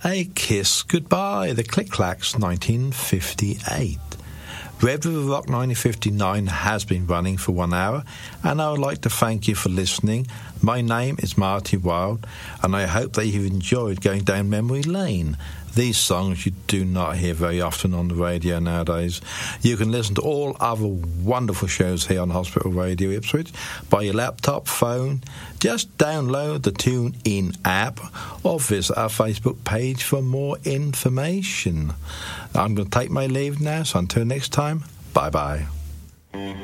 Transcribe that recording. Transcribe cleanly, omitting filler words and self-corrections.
A Kiss Goodbye, the Click-Clacks, 1958. Red River Rock 1959 has been running for 1 hour, and I would like to thank you for listening. My name is Marty Wilde, and I hope that you've enjoyed going down memory lane. These songs you do not hear very often on the radio nowadays. You can listen to all other wonderful shows here on Hospital Radio Ipswich by your laptop, phone. Just download the TuneIn app or visit our Facebook page for more information. I'm going to take my leave now, so until next time, bye-bye.